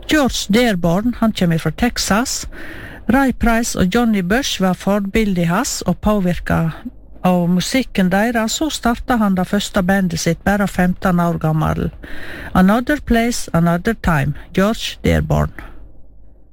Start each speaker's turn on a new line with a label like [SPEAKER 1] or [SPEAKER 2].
[SPEAKER 1] George Dearborn, han kommer fra Texas. Ray Price og Johnny Bush var forbildet hans og påvirket av musikken deres, så startet han det første bandet sitt bare 15 år gammel. Another Place, Another Time, George Dearborn.